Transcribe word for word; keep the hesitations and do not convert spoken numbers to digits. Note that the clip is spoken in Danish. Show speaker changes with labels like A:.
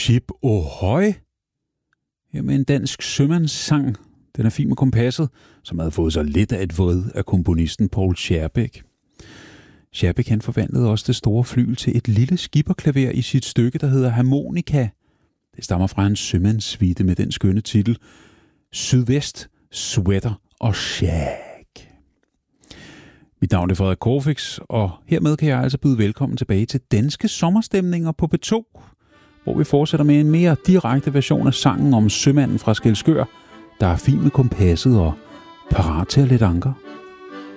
A: Ship Ahoy! Her med en dansk sømandssang. Den er fin med kompasset, som havde fået så lidt af et vred af komponisten Paul Scherbæk. Scherbæk han forvandlede også det store flyl til et lille skipperklaver i sit stykke, der hedder Harmonika. Det stammer fra en sømandssuite med den skønne titel Sydvest, Sweater og Shag. Mit navn er Frederik Corfix, og hermed kan jeg altså byde velkommen tilbage til danske sommerstemninger på P to, hvor vi fortsætter med en mere direkte version af sangen om sømanden fra Skælskør, der er fin med kompasset og parat til at lette anker.